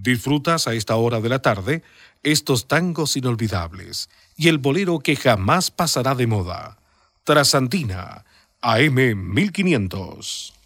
Disfrutas a esta hora de la tarde estos tangos inolvidables y el bolero que jamás pasará de moda. Trasandina, AM 1500.